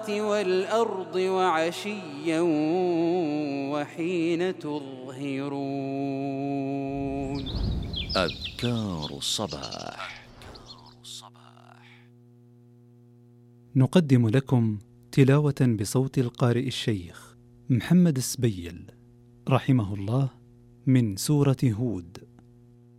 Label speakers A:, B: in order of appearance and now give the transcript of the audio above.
A: والأرض وعشيا وحين تظهرون.
B: أذكار الصباح.
C: نقدم لكم تلاوة بصوت القارئ الشيخ محمد السبيل رحمه الله من سورة هود.